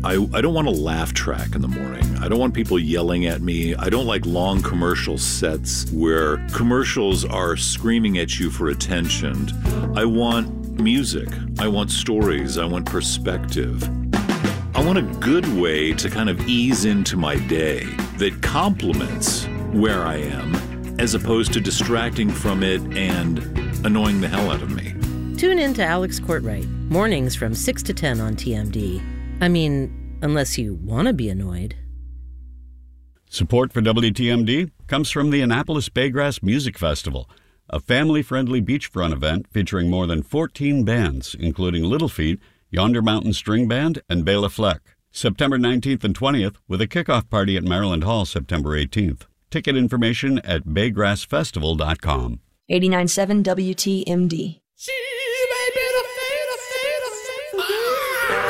I don't want a laugh track in the morning. I don't want people yelling at me. I don't like long commercial sets where commercials are screaming at you for attention. I want music. I want stories. I want perspective. I want a good way to kind of ease into my day that complements where I am as opposed to distracting from it and annoying the hell out of me. Tune in to Alex Courtwright, mornings from 6 to 10 on TMD. I mean, unless you want to be annoyed. Support for WTMD comes from the Annapolis Baygrass Music Festival, a family-friendly beachfront event featuring more than 14 bands, including Little Feat, Yonder Mountain String Band, and Bela Fleck. September 19th and 20th, with a kickoff party at Maryland Hall September 18th. Ticket information at baygrassfestival.com. 89.7 WTMD.